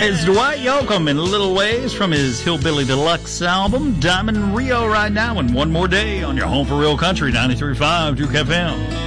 It's Dwight Yoakam in Little Ways from his Hillbilly Deluxe album, Diamond Rio, right now, and One More Day on your home for real country, 93.5 Duke FM.